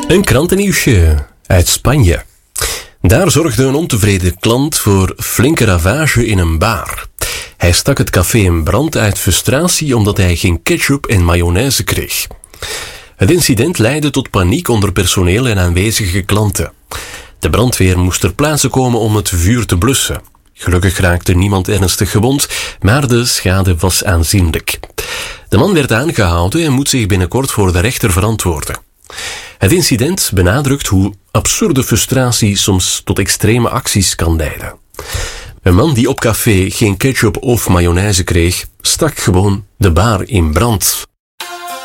Een krantennieuwsje uit Spanje. Daar zorgde een ontevreden klant voor flinke ravage in een bar. Hij stak het café in brand uit frustratie omdat hij geen ketchup en mayonaise kreeg. Het incident leidde tot paniek onder personeel en aanwezige klanten. De brandweer moest ter plaatse komen om het vuur te blussen. Gelukkig raakte niemand ernstig gewond, maar de schade was aanzienlijk. De man werd aangehouden en moet zich binnenkort voor de rechter verantwoorden. Het incident benadrukt hoe absurde frustratie soms tot extreme acties kan leiden. Een man die op café geen ketchup of mayonaise kreeg, stak gewoon de bar in brand.